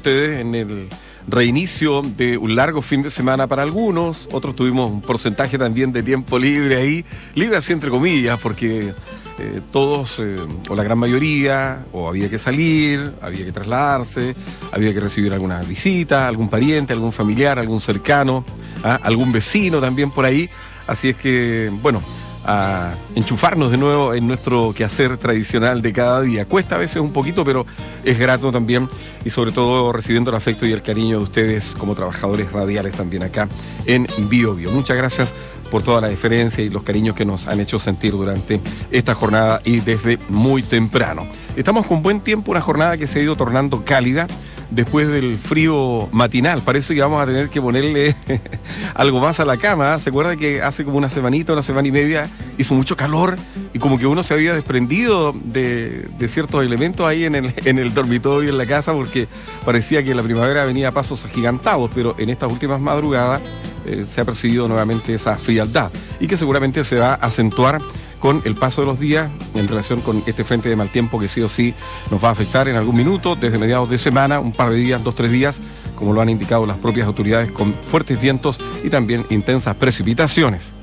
ustedes en el reinicio de un largo fin de semana para algunos, otros tuvimos un porcentaje también de tiempo libre ahí, libre así entre comillas, porque todos, o la gran mayoría, o había que salir, había que trasladarse, había que recibir alguna visita, algún pariente, algún familiar, algún cercano, algún vecino también por ahí, así es que, bueno, a enchufarnos de nuevo en nuestro quehacer tradicional de cada día. Cuesta a veces un poquito, pero es grato también, y sobre todo recibiendo el afecto y el cariño de ustedes como trabajadores radiales también acá en Bio Bio. Muchas gracias por toda la deferencia y los cariños que nos han hecho sentir durante esta jornada y desde muy temprano. Estamos con buen tiempo, una jornada que se ha ido tornando cálida después del frío matinal. Parece que vamos a tener que ponerle algo más a la cama. ¿Se acuerda que hace como una semana y media hizo mucho calor y como que uno se había desprendido de ciertos elementos ahí en el dormitorio, en la casa, porque parecía que la primavera venía a pasos agigantados, pero en estas últimas madrugadas se ha percibido nuevamente esa frialdad y que seguramente se va a acentuar con el paso de los días en relación con este frente de mal tiempo que sí o sí nos va a afectar en algún minuto, desde mediados de semana, un par de días, 2-3 días, como lo han indicado las propias autoridades, con fuertes vientos y también intensas precipitaciones.